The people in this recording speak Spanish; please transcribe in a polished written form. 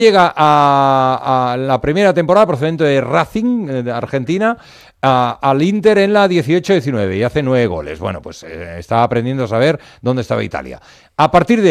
Llega a la primera temporada procedente de Racing, de Argentina, al Inter en la 18-19 y hace 9 goles. Bueno, pues está aprendiendo a saber dónde estaba Italia. A partir de